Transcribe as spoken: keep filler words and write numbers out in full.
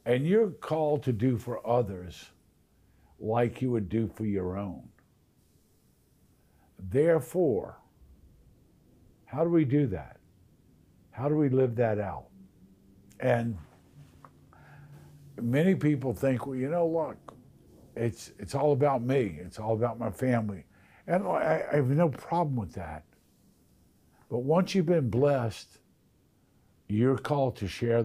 And you're called to do for others like you would do for your own. Therefore, how do we do that? How do we live that out? And many people think, well, you know, look, it's it's all about me. It's all about my family. And I, I have no problem with that. But once you've been blessed, you're called to share